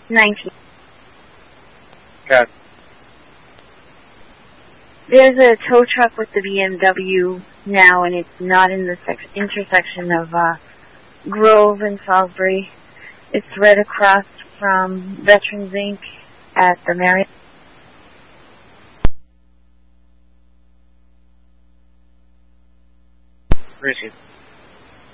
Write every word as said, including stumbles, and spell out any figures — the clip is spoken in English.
nineteen. Okay. There's a tow truck with the B M W now, and it's not in the sex- intersection of uh, Grove and Salisbury. It's right across from Veterans Incorporated at the Marriott. Where is he?